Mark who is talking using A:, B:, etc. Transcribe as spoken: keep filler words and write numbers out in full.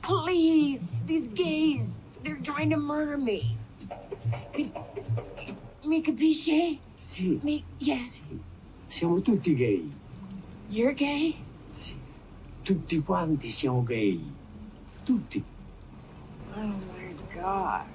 A: Please, these gays, they're trying to murder me. Could, mi capisce?
B: Sì.
A: Mi, yes.
B: Sì. Siamo tutti gay.
A: You're gay?
B: Sì. Tutti quanti siamo gay. Tutti.
A: Oh my God.